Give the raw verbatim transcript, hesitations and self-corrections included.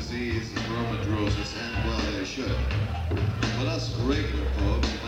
disease, vermintrosis, and well, they should. But us regular folks,